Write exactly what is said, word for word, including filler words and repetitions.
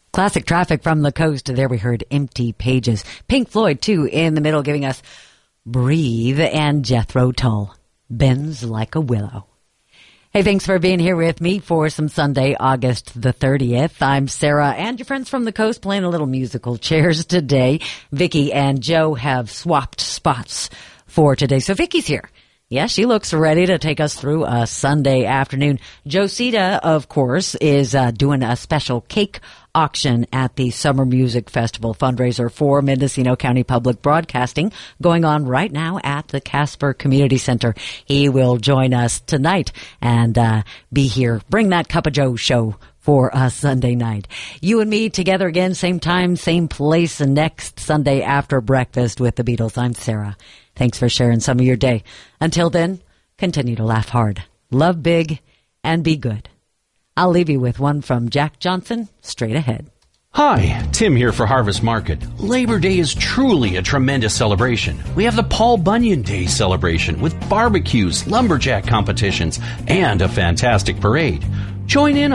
Classic Traffic from the Coast. There we heard Empty Pages. Pink Floyd, too, in the middle, giving us Breathe, and Jethro Tull, Bends Like a Willow. Hey, thanks for being here with me for some Sunday, August the thirtieth. I'm Sarah, and your friends from the coast playing a little musical chairs today. Vicky and Joe have swapped spots for today. So Vicky's here. Yeah, she looks ready to take us through a Sunday afternoon. Josita, of course, is uh, doing a special cake auction at the Summer Music Festival fundraiser for Mendocino County Public Broadcasting, going on right now at the Casper Community Center. He will join us tonight and uh, be here. Bring that Cup of Joe show for a Sunday night. You and me together again, same time, same place, and next Sunday after breakfast with the Beatles. I'm Sarah. Thanks for sharing some of your day. Until then, continue to laugh hard, love big, and be good. I'll leave you with one from Jack Johnson, straight ahead. Hi, Tim here for Harvest Market. Labor Day is truly a tremendous celebration. We have the Paul Bunyan Day celebration with barbecues, lumberjack competitions, and a fantastic parade. Join in